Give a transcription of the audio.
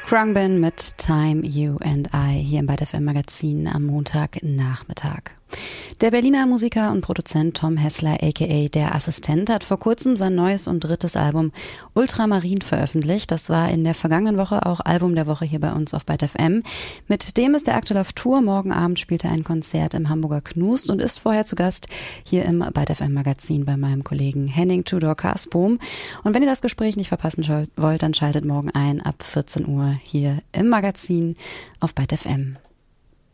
Khruangbin mit Time, You and I hier im Byte FM Magazin am Montagnachmittag. Der Berliner Musiker und Produzent Tom Hessler aka Der Assistent hat vor kurzem sein neues und drittes Album Ultramarin veröffentlicht. Das war in der vergangenen Woche auch Album der Woche hier bei uns auf Byte FM. Mit dem ist er aktuell auf Tour. Morgen Abend spielt er ein Konzert im Hamburger Knust und ist vorher zu Gast hier im Byte FM Magazin bei meinem Kollegen Henning Tudor Karsbohm. Und wenn ihr das Gespräch nicht verpassen wollt, dann schaltet morgen ein ab 14 Uhr hier im Magazin auf Byte FM.